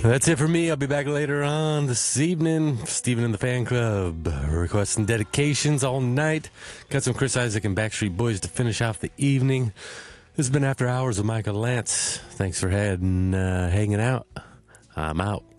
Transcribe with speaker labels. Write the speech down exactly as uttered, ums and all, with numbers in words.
Speaker 1: That's it for me. I'll be back later on this evening. Steven and the Fan Club. Requests and dedications all night. Got some Chris Isaac and Backstreet Boys to finish off the evening. This has been After Hours with Michael Lance. Thanks for heading, uh, hanging out. I'm out.